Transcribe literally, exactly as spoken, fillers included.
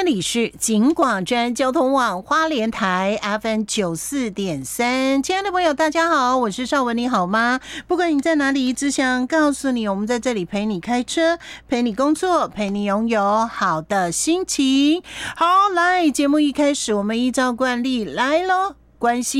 这里是警广专交通网花莲台 F M 九四点三，亲爱的朋友，大家好，我是邵文，你好吗？不管你在哪里，只想告诉你，我们在这里陪你开车，陪你工作，陪你拥有好的心情。好，来，节目一开始，我们依照惯例来咯，关心